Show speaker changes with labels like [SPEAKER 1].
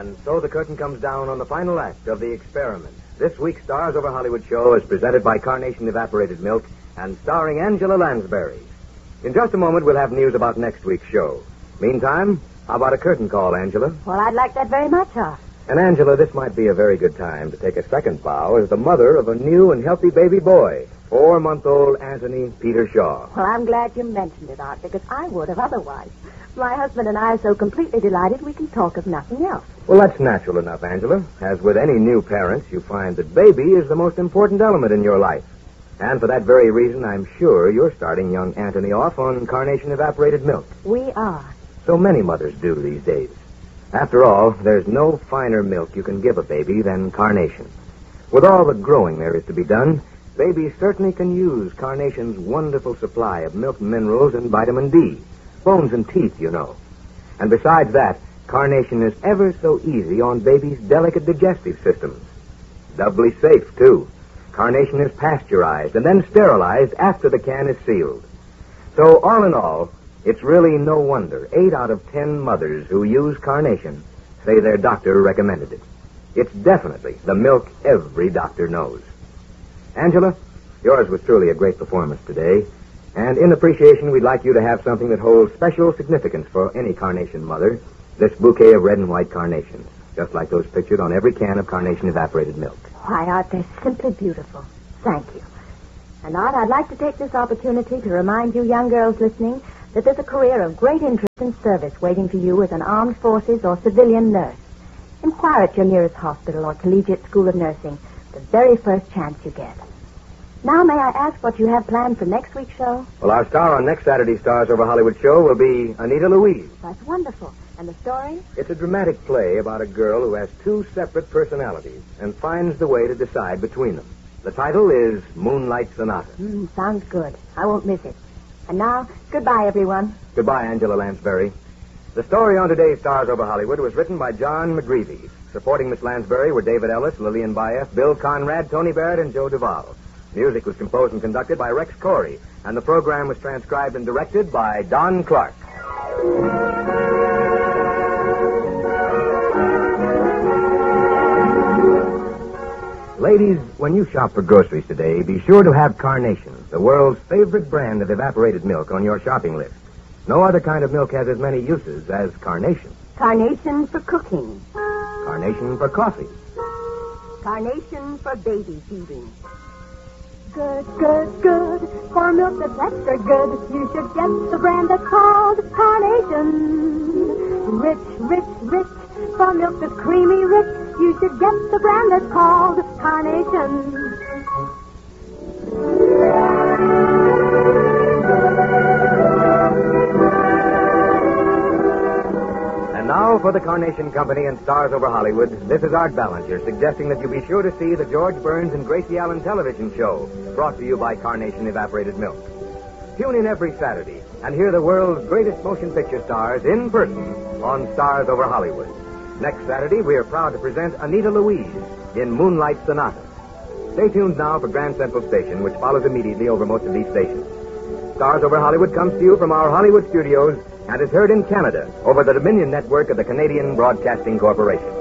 [SPEAKER 1] And so the curtain comes down on the final act of The Experiment. This week's Stars Over Hollywood show is presented by Carnation Evaporated Milk and starring Angela Lansbury. In just a moment, we'll have news about next week's show. Meantime, how about a curtain call, Angela?
[SPEAKER 2] Well, I'd like that very much, Arthur.
[SPEAKER 1] And, Angela, this might be a very good time to take a second bow as the mother of a new and healthy baby boy, 4-month-old Anthony Peter Shaw.
[SPEAKER 2] Well, I'm glad you mentioned it, Art, because I would have otherwise. My husband and I are so completely delighted we can talk of nothing else.
[SPEAKER 1] Well, that's natural enough, Angela. As with any new parents, you find that baby is the most important element in your life. And for that very reason, I'm sure you're starting young Anthony off on Carnation Evaporated Milk.
[SPEAKER 2] We are.
[SPEAKER 1] So many mothers do these days. After all, there's no finer milk you can give a baby than Carnation. With all the growing there is to be done, babies certainly can use Carnation's wonderful supply of milk minerals and vitamin D. Bones and teeth, you know. And besides that, Carnation is ever so easy on babies' delicate digestive systems. Doubly safe, too. Carnation is pasteurized and then sterilized after the can is sealed. So, all in all, it's really no wonder 8 out of 10 mothers who use Carnation say their doctor recommended it. It's definitely the milk every doctor knows. Angela, yours was truly a great performance today. And in appreciation, we'd like you to have something that holds special significance for any Carnation mother, this bouquet of red and white carnations, just like those pictured on every can of Carnation Evaporated Milk.
[SPEAKER 2] Why, Art, they're simply beautiful. Thank you. And, Art, I'd like to take this opportunity to remind you young girls listening that there's a career of great interest and service waiting for you as an armed forces or civilian nurse. Inquire at your nearest hospital or collegiate school of nursing the very first chance you get. Now, may I ask what you have planned for next week's show?
[SPEAKER 1] Well, our star on next Saturday's Stars Over Hollywood show will be Anita Louise.
[SPEAKER 2] That's wonderful. And the story?
[SPEAKER 1] It's a dramatic play about a girl who has 2 separate personalities and finds the way to decide between them. The title is Moonlight Sonata.
[SPEAKER 2] Sounds good. I won't miss it. And now, goodbye, everyone.
[SPEAKER 1] Goodbye, Angela Lansbury. The story on today's Stars Over Hollywood was written by John McGreevy. Supporting Miss Lansbury were David Ellis, Lillian Baeff, Bill Conrad, Tony Barrett, and Joe Duvall. Music was composed and conducted by Rex Corey, and the program was transcribed and directed by Don Clark. Ladies, when you shop for groceries today, be sure to have Carnation, the world's favorite brand of evaporated milk, on your shopping list. No other kind of milk has as many uses as Carnation.
[SPEAKER 2] Carnation for cooking.
[SPEAKER 1] Carnation for coffee.
[SPEAKER 2] Carnation for baby feeding. Good, good, good. For milk that's extra good, you should get the brand that's called Carnation. Rich, rich, rich. For milk that's creamy rich, you should get the brand that's called Carnation.
[SPEAKER 1] And now for the Carnation Company and Stars Over Hollywood, this is Art Ballinger suggesting that you be sure to see the George Burns and Gracie Allen television show, brought to you by Carnation Evaporated Milk. Tune in every Saturday and hear the world's greatest motion picture stars in person on Stars Over Hollywood. Next Saturday, we are proud to present Anita Louise in Moonlight Sonata. Stay tuned now for Grand Central Station, which follows immediately over most of these stations. Stars Over Hollywood comes to you from our Hollywood studios and is heard in Canada over the Dominion Network of the Canadian Broadcasting Corporation.